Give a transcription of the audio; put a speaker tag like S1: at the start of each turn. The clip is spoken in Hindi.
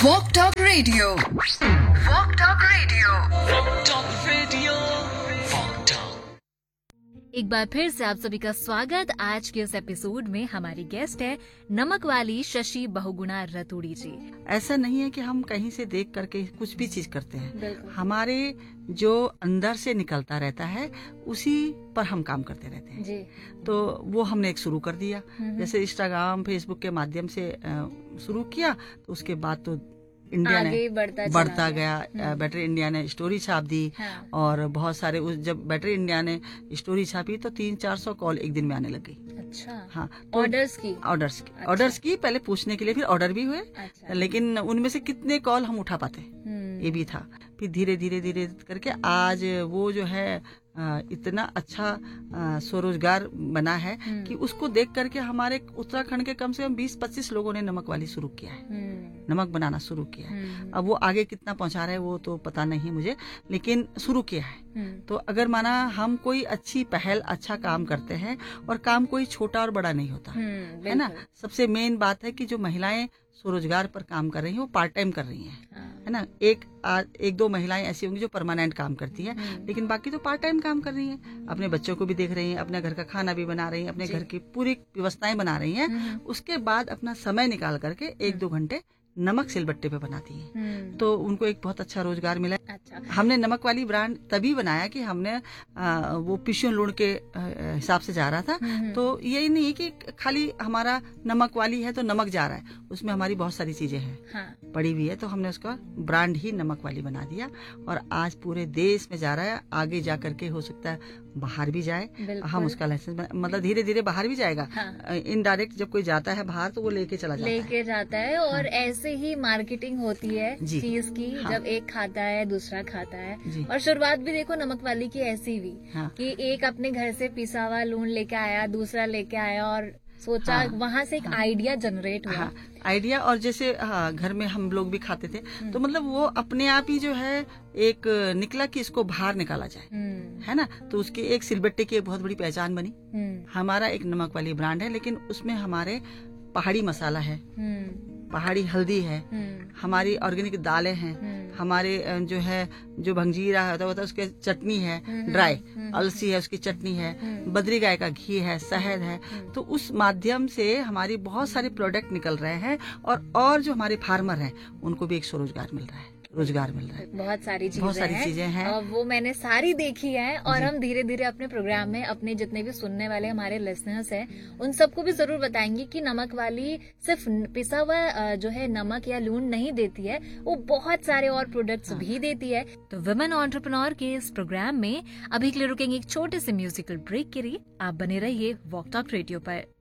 S1: Walk Talk Radio. Walk Talk Radio.
S2: Walk Talk Radio. Walk Talk.
S3: एक बार फिर से आप सभी का स्वागत। आज के इस एपिसोड में हमारी गेस्ट है नमक वाली शशि बहुगुणा रतूड़ी जी।
S4: ऐसा नहीं है कि हम कहीं से देख करके कुछ भी चीज करते हैं,
S3: बिल्कुल।
S4: हमारे जो अंदर से निकलता रहता है उसी पर हम काम करते रहते हैं
S3: जी।
S4: तो वो हमने एक शुरू कर दिया, जैसे इंस्टाग्राम फेसबुक के माध्यम से शुरू किया, तो उसके बाद तो इंडिया
S3: आगे
S4: ने
S3: बढ़ता
S4: गया। बेटर इंडिया ने स्टोरी छाप दी।
S3: हाँ।
S4: और बहुत सारे जब बेटर इंडिया ने स्टोरी छापी तो 300-400 कॉल एक दिन में आने लग गई।
S3: अच्छा।
S4: हाँ,
S3: ऑर्डर्स की
S4: ऑर्डर्स की पहले पूछने के लिए, फिर ऑर्डर भी हुए।
S3: अच्छा।
S4: लेकिन उनमें से कितने कॉल हम उठा पाते, ये भी था। फिर धीरे धीरे करके आज वो जो है इतना अच्छा स्वरोजगार बना है कि उसको देख करके हमारे उत्तराखंड के कम से कम 20-25 लोगों ने नमक वाली शुरू किया है, नमक बनाना शुरू किया है। अब वो आगे कितना पहुंचा रहे हैं वो तो पता नहीं मुझे, लेकिन शुरू किया है। तो अगर माना हम कोई अच्छी पहल, अच्छा काम करते हैं, और काम कोई छोटा और बड़ा नहीं होता है ना। सबसे मेन बात है कि जो महिलाएं स्वरोजगार पर काम कर रही हैं वो पार्ट टाइम कर रही हैं, है ना। एक दो महिलाएं ऐसी होंगी जो परमानेंट काम करती हैं, लेकिन बाकी तो पार्ट टाइम काम कर रही हैं। अपने बच्चों को भी देख रही हैं, अपने घर का खाना भी बना रही हैं, अपने घर की पूरी व्यवस्थाएं बना रही हैं। उसके बाद अपना समय निकाल करके 1-2 घंटे नमक सिलबट्टे पे बनाती हैं, तो उनको एक बहुत अच्छा रोजगार मिला।
S3: अच्छा।
S4: हमने नमक वाली ब्रांड तभी बनाया कि हमने वो पिशियों लूण के हिसाब से जा रहा था। तो यही नहीं कि खाली हमारा नमक वाली है तो नमक जा रहा है, उसमें हमारी बहुत सारी चीजें हैं।
S3: हाँ।
S4: पड़ी हुई है, तो हमने उसका ब्रांड ही नमक वाली बना दिया और आज पूरे देश में जा रहा है। आगे जा करके हो सकता है बाहर भी जाए, हम उसका लाइसेंस मतलब धीरे धीरे बाहर भी जाएगा।
S3: हाँ।
S4: इनडायरेक्ट जब कोई जाता है बाहर तो वो लेके चला
S3: जाता है और ऐसे ही मार्केटिंग होती है
S4: जी।
S3: चीज की।
S4: हाँ।
S3: जब एक खाता है दूसरा खाता है
S4: जी।
S3: और शुरुआत भी देखो नमक वाली की ऐसी हुई।
S4: हाँ।
S3: कि एक अपने घर से पिसा हुआ लूण लेके आया, दूसरा लेके आया और सोचा।
S4: हाँ।
S3: वहाँ से एक आइडिया जनरेट हुआ।
S4: हाँ, आइडिया। और जैसे घर में हम लोग भी खाते थे, तो मतलब वो अपने आप ही जो है एक निकला कि इसको बाहर निकाला जाए, है ना। तो उसकी एक सिलबट्टे की एक बहुत बड़ी पहचान बनी। हमारा एक नमक वाली ब्रांड है, लेकिन उसमें हमारे पहाड़ी मसाला है, पहाड़ी हल्दी है, हमारी ऑर्गेनिक दालें हैं, हमारे जो भंजीरा होता है उसके चटनी है, ड्राई अलसी है उसकी चटनी है, बद्री गाय का घी है, शहद है। तो उस माध्यम से हमारी बहुत सारे प्रोडक्ट निकल रहे हैं और जो हमारे फार्मर हैं उनको भी एक रोजगार मिल रहा है।
S3: बहुत सारी चीजें हैं। और वो मैंने सारी देखी है। और हम धीरे धीरे अपने प्रोग्राम में अपने जितने भी सुनने वाले हमारे लिसनर्स हैं उन सबको भी जरूर बताएंगे कि नमक वाली सिर्फ पिसा हुआ जो है नमक या लूण नहीं देती है, वो बहुत सारे और प्रोडक्ट्स भी देती है। तो वुमेन एंटरप्रेन्योर के इस प्रोग्राम में अभी के लिए रुकेंगे एक छोटे से म्यूजिकल ब्रेक के लिए। आप बने रहिए वॉक टॉक रेडियो पर।